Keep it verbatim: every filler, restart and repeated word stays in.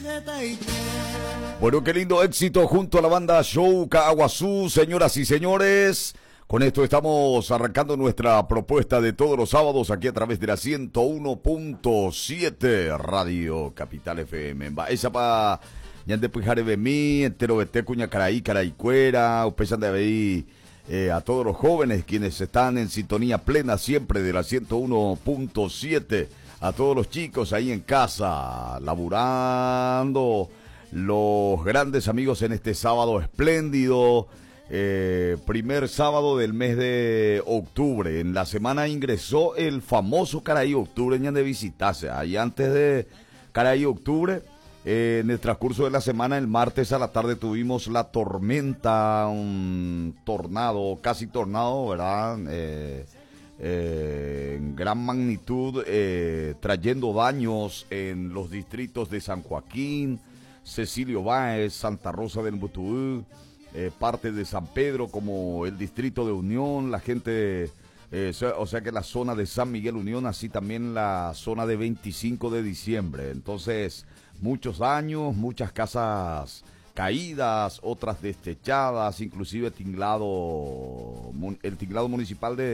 Bueno, qué lindo éxito junto a la banda Show Caguazú, señoras y señores. Con esto estamos arrancando nuestra propuesta de todos los sábados aquí a través de la ciento uno punto siete Radio Capital F M. Esa pa Yande Pujare Bemí, entero Bete Cuña Caraí, Caraicuera, ustedes de ahí eh, a todos los jóvenes quienes están en sintonía plena siempre de la ciento uno punto siete. A todos los chicos ahí en casa, laburando, los grandes amigos en este sábado espléndido, eh, primer sábado del mes de octubre. En la semana ingresó el famoso Caraí Octubre en de visitarse. Ahí antes de Caraí Octubre, eh, en el transcurso de la semana, el martes a la tarde tuvimos la tormenta, un tornado, casi tornado, ¿verdad? Eh, Eh, en gran magnitud, eh, trayendo daños en los distritos de San Joaquín, Cecilio Báez, Santa Rosa del Butú, eh, parte de San Pedro, como el distrito de Unión, la gente, eh, o sea que la zona de San Miguel Unión, así también la zona de veinticinco de diciembre. Entonces, muchos daños, muchas casas caídas, otras destechadas, inclusive tinglado, el tinglado municipal de